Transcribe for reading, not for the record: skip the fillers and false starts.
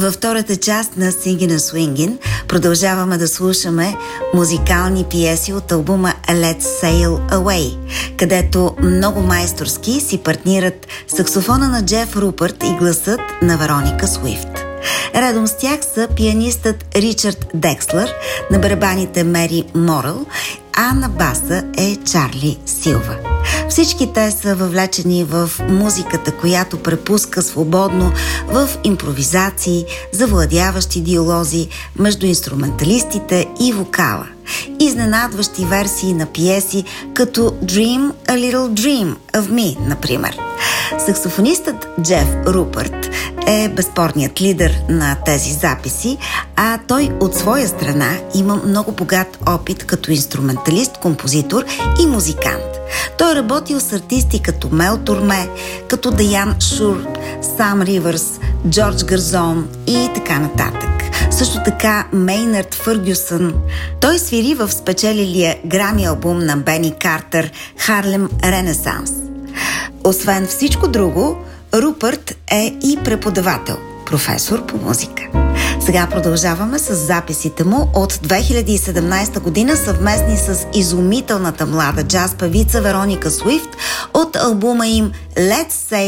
Във втората част на Singin' and Swingin' продължаваме да слушаме музикални пиеси от албума Let's Sail Away, където много майсторски си партнират саксофона на Джеф Рупърт и гласът на Вероника Суифт. Редом с тях са пианистът Ричард Декслър, на барабаните Мери Моръл, а на баса е Чарли Силва. Всички те са въвлечени в музиката, която препуска свободно в импровизации, завладяващи диалози между инструменталистите и вокала. Изненадващи версии на пиеси като Dream a Little Dream of Me, например. Саксофонистът Джеф Рупърт е безспорният лидер на тези записи, а той от своя страна има много богат опит като инструменталист, композитор и музикант. Той е работил с артисти като Мел Турме, като Даян Шур, Сам Ривърс, Джордж Гарзон и така нататък. Също така Мейнард Фъргюсън. Той свири в спечелилия Грами албум на Бени Картер Харлем Ренесанс. Освен всичко друго, Рупърт е и преподавател, професор по музика. Сега продължаваме с записите му от 2017 година, съвместни с изумителната млада джаз певица Вероника Суифт от албума им Let's Sail